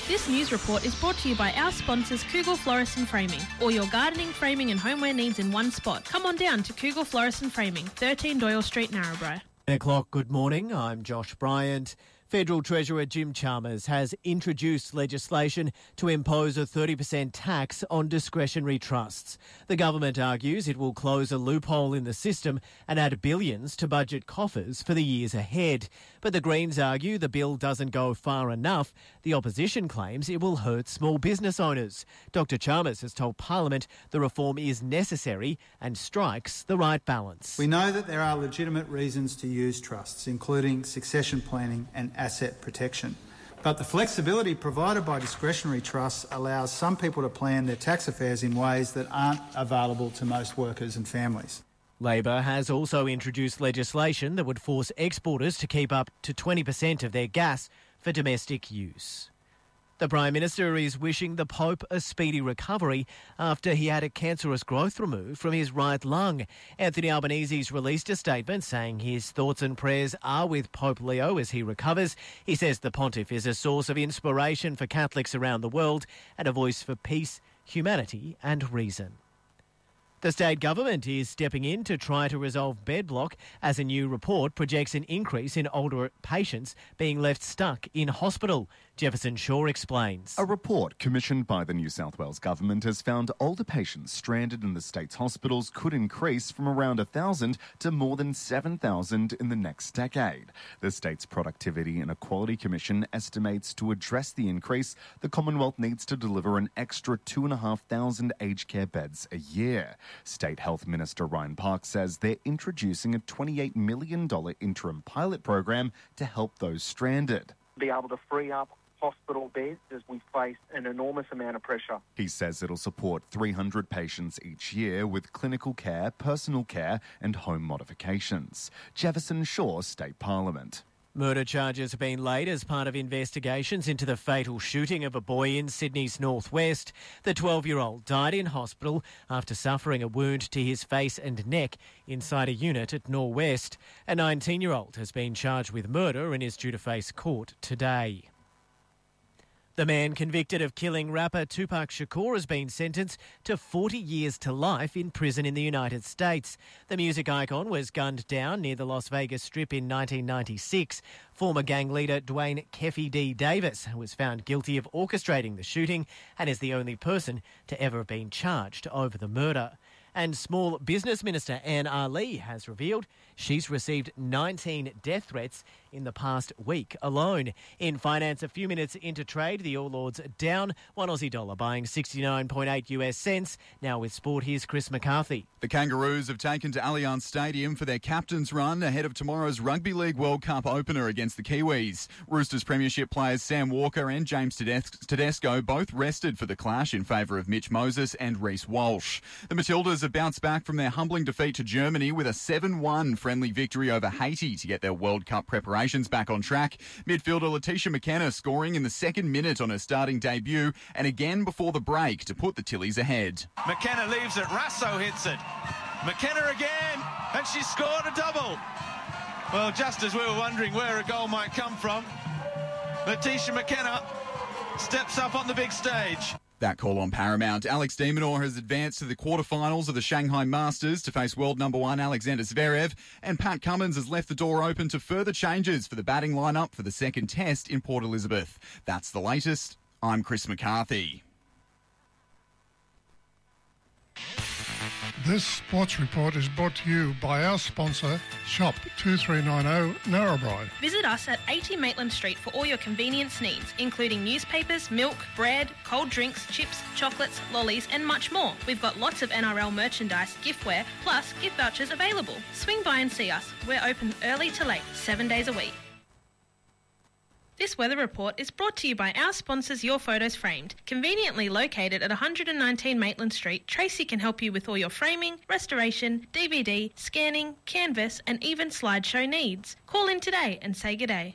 This news report is brought to you by our sponsors Kugel Florist and Framing. All your gardening, framing and homeware needs in one spot. Come on down to Kugel Florist and Framing, 13 Doyle Street, Narrabri. 10 o'clock, good morning. I'm Josh Bryant. Federal Treasurer Jim Chalmers has introduced legislation to impose a 30% tax on discretionary trusts. The government argues it will close a loophole in the system and add billions to budget coffers for the years ahead. But the Greens argue the bill doesn't go far enough. The opposition claims it will hurt small business owners. Dr Chalmers has told Parliament the reform is necessary and strikes the right balance. We know that there are legitimate reasons to use trusts, including succession planning and asset protection. But the flexibility provided by discretionary trusts allows some people to plan their tax affairs in ways that aren't available to most workers and families. Labor has also introduced legislation that would force exporters to keep up to 20% of their gas for domestic use. The Prime Minister is wishing the Pope a speedy recovery after he had a cancerous growth removed from his right lung. Anthony Albanese's released a statement saying his thoughts and prayers are with Pope Leo as he recovers. He says the Pontiff is a source of inspiration for Catholics around the world and a voice for peace, humanity and reason. The state government is stepping in to try to resolve bed block as a new report projects an increase in older patients being left stuck in hospital. Jefferson Shaw explains. A report commissioned by the New South Wales government has found older patients stranded in the state's hospitals could increase from around 1,000 to more than 7,000 in the next decade. The state's Productivity and Equality Commission estimates to address the increase, the Commonwealth needs to deliver an extra 2,500 aged care beds a year. State Health Minister Ryan Park says they're introducing a $28 million interim pilot program to help those stranded. Be able to free up hospital beds as we face an enormous amount of pressure. He says it'll support 300 patients each year with clinical care, personal care and home modifications. Jefferson Shaw, State Parliament. Murder charges have been laid as part of investigations into the fatal shooting of a boy in Sydney's northwest. The 12-year-old died in hospital after suffering a wound to his face and neck inside a unit at Norwest. A 19-year-old has been charged with murder and is due to face court today. The man convicted of killing rapper Tupac Shakur has been sentenced to 40 years to life in prison in the United States. The music icon was gunned down near the Las Vegas Strip in 1996. Former gang leader Dwayne Keffe D. Davis was found guilty of orchestrating the shooting and is the only person to ever have been charged over the murder. And Small Business Minister Anne Ali has revealed she's received 19 death threats in the past week alone. In finance, a few minutes into trade, the All Ords down $1 Aussie buying 69.8 US cents. Now with sport, here's Chris McCarthy. The Kangaroos have taken to Allianz Stadium for their captain's run ahead of tomorrow's Rugby League World Cup opener against the Kiwis. Roosters premiership players Sam Walker and James Tedesco both rested for the clash in favour of Mitch Moses and Reece Walsh. The Matildas have bounced back from their humbling defeat to Germany with a 7-1 friendly victory over Haiti to get their World Cup preparations back on track. Midfielder Letitia McKenna scoring in the second minute on her starting debut and again before the break to put the Tillies ahead. McKenna leaves it, Rasso hits it. McKenna again, and she scored a double. Well, just as we were wondering where a goal might come from, Letitia McKenna steps up on the big stage. That call on Paramount. Alex de Minaur has advanced to the quarterfinals of the Shanghai Masters to face world number one Alexander Zverev, and Pat Cummins has left the door open to further changes for the batting lineup for the second test in Port Elizabeth. That's the latest. I'm Chris McCarthy. This sports report is brought to you by our sponsor, Shop 2390 Narrabri. Visit us at 80 Maitland Street for all your convenience needs, including newspapers, milk, bread, cold drinks, chips, chocolates, lollies and much more. We've got lots of NRL merchandise, giftware, plus gift vouchers available. Swing by and see us. We're open early to late, 7 days a week. This weather report is brought to you by our sponsors Your Photos Framed. Conveniently located at 119 Maitland Street, Tracy can help you with all your framing, restoration, DVD, scanning, canvas and even slideshow needs. Call in today and say g'day.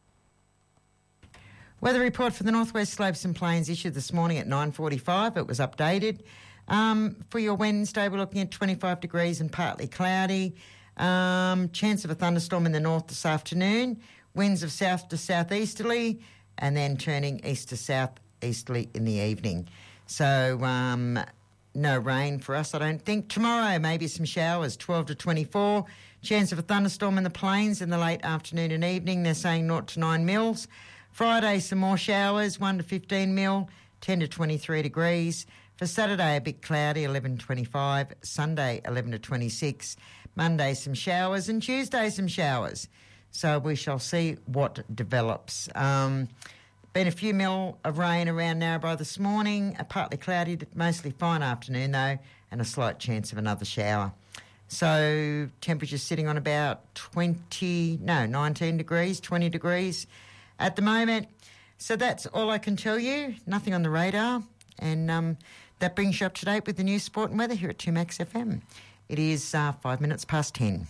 Weather report for the Northwest Slopes and Plains issued this morning at 9:45. It was updated. For your Wednesday, we're looking at 25 degrees and partly cloudy. Chance of a thunderstorm in the north this afternoon. Winds of south to southeasterly and then turning east to south southeasterly in the evening. So no rain for us, I don't think. Tomorrow, maybe some showers, 12 to 24. Chance of a thunderstorm in the plains in the late afternoon and evening. They're saying 0 to 9 mils. Friday, some more showers, 1 to 15 mil, 10 to 23 degrees. For Saturday, a bit cloudy, 11 to 25. Sunday, 11 to 26. Monday, some showers. And Tuesday, some showers. So we shall see what develops. Been a few mil of rain around Narrabri this morning. A partly cloudy, mostly fine afternoon though, and a slight chance of another shower. So temperatures sitting on about 19 degrees, 20 degrees at the moment. So that's all I can tell you. Nothing on the radar. And that brings you up to date with the news, sport and weather here at 2Max FM. It is 5 minutes past 10.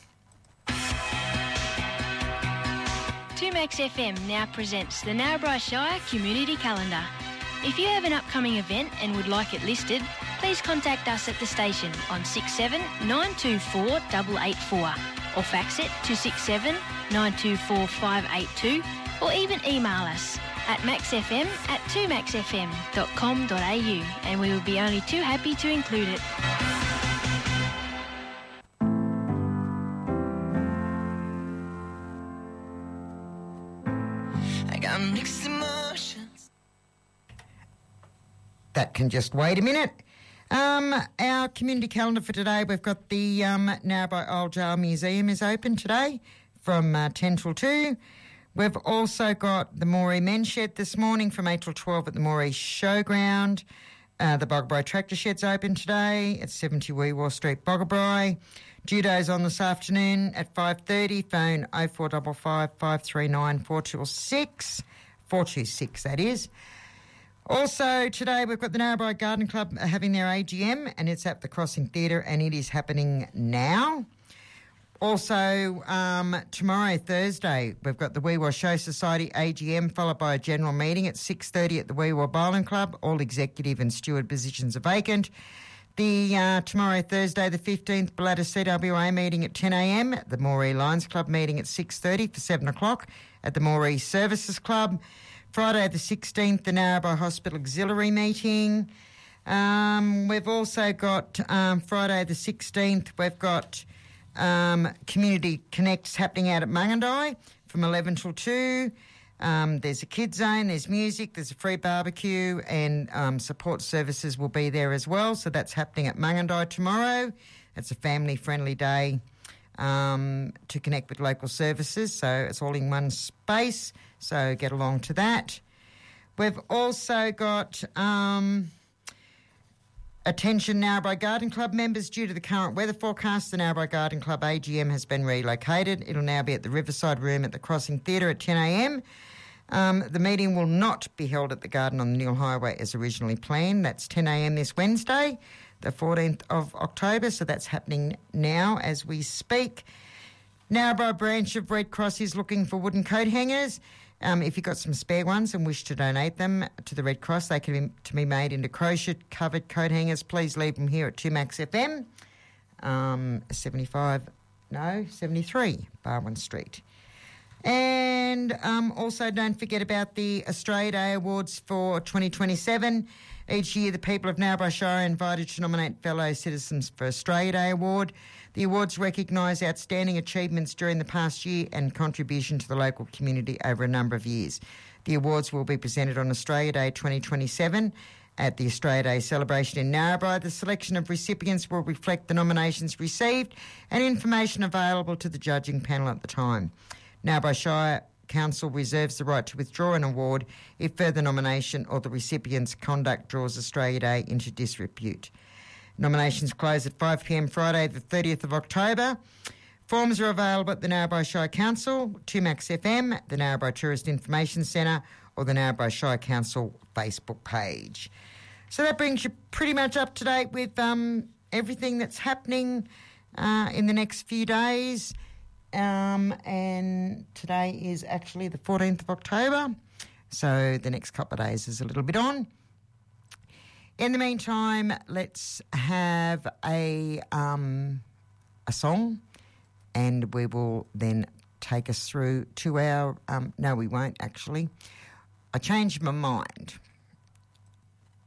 2Max FM now presents the Narrabri Shire Community Calendar. If you have an upcoming event and would like it listed, please contact us at the station on 67 924 884 or fax it to 67 924 582 or even email us at maxfm@2maxfm.com.au and we will be only too happy to include it. I got mixed emotions. That can just wait a minute. Our community calendar for today, we've got the Narrabri Old Jail Museum is open today from 10 till 2. We've also got the Moree Men's Shed this morning from 8 till 12 at the Moree Showground. The Boggabri Tractor Shed's open today at 70 Weewaw Street, Boggabri. Judo's on this afternoon at 5:30. Phone 0455 539 426. 426, that is. Also today we've got the Narrabri Garden Club having their AGM and it's at the Crossing Theatre and it is happening now. Also, tomorrow, Thursday, we've got the Weewaw Show Society AGM, followed by a general meeting at 6:30 at the Weewaw Bowling Club. All executive and steward positions are vacant. The tomorrow, Thursday, the 15th, Bladder CWA meeting at 10 a.m, the Moree Lions Club meeting at 6:30 for 7 o'clock at the Moree Services Club. Friday, the 16th, the Narrabri Hospital Auxiliary meeting. We've also got Friday, the 16th, we've got Community Connects happening out at Mungandai from 11 till 2. There's a kids zone, there's music, there's a free barbecue and support services will be there as well. So that's happening at Mungandai tomorrow. It's a family-friendly day to connect with local services. So it's all in one space. So get along to that. We've also got... Attention Narrabri Garden Club members, due to the current weather forecast, the Narrabri Garden Club AGM has been relocated. It'll now be at the Riverside Room at the Crossing Theatre at 10 a.m. The meeting will not be held at the garden on the Neil Highway as originally planned. That's 10 a.m. this Wednesday, the 14th of October, so that's happening now as we speak. Narrabri branch of Red Cross is looking for wooden coat hangers. If you've got some spare ones and wish to donate them to the Red Cross, they can be made into crochet-covered coat hangers. Please leave them here at 2Max FM, 73 Barwon Street. And also don't forget about the Australia Day Awards for 2027. Each year the people of Narrabri Shire are invited to nominate fellow citizens for Australia Day Award. The awards recognise outstanding achievements during the past year and contribution to the local community over a number of years. The awards will be presented on Australia Day 2027 at the Australia Day celebration in Narrabri. The selection of recipients will reflect the nominations received and information available to the judging panel at the time. Narrabri Shire Council reserves the right to withdraw an award if further nomination or the recipient's conduct draws Australia Day into disrepute. Nominations close at 5 p.m. Friday, the 30th of October. Forms are available at the Narrabri Shire Council, 2Max FM, the Narrabri Tourist Information Centre or the Narrabri Shire Council Facebook page. So that brings you pretty much up to date with everything that's happening in the next few days. And today is actually the 14th of October, so the next couple of days is a little bit on. In the meantime, let's have a song, and we will then take us through to our... no, we won't, actually. I changed my mind.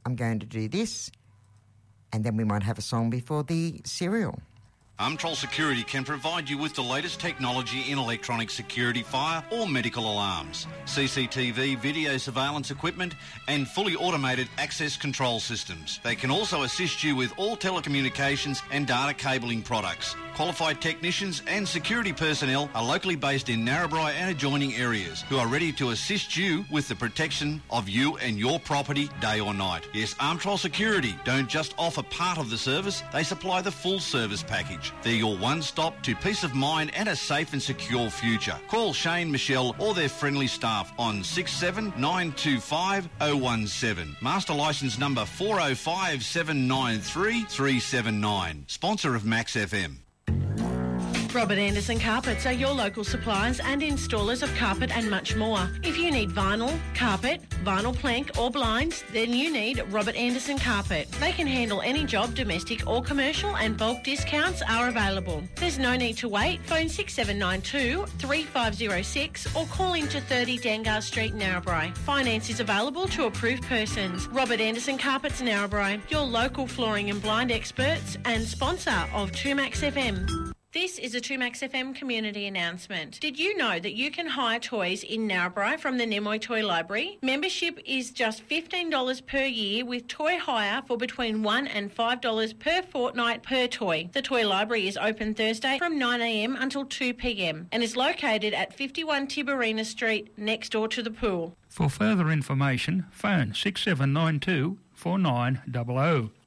I'm going to do this, and then we might have a song before the cereal. Armtrol Security can provide you with the latest technology in electronic security, fire or medical alarms, CCTV, video surveillance equipment and fully automated access control systems. They can also assist you with all telecommunications and data cabling products. Qualified technicians and security personnel are locally based in Narrabri and adjoining areas who are ready to assist you with the protection of you and your property day or night. Yes, Armtrol Security don't just offer part of the service, they supply the full service package. They're your one-stop to peace of mind and a safe and secure future. Call Shane, Michelle or their friendly staff on 67925 017. Master licence number 4057933 379. Sponsor of Max FM. Robert Anderson Carpets are your local suppliers and installers of carpet and much more. If you need vinyl, carpet, vinyl plank or blinds, then you need Robert Anderson Carpet. They can handle any job, domestic or commercial, and bulk discounts are available. There's no need to wait. Phone 6792 3506 or call into 30 Dangar Street, Narrabri. Finance is available to approved persons. Robert Anderson Carpets, Narrabri, your local flooring and blind experts and sponsor of 2Max FM. This is a 2Max FM community announcement. Did you know that you can hire toys in Narrabri from the Nemoy Toy Library? Membership is just $15 per year with toy hire for between $1 and $5 per fortnight per toy. The Toy Library is open Thursday from 9 a.m. until 2 p.m. and is located at 51 Tiberina Street next door to the pool. For further information, phone 6792 4900.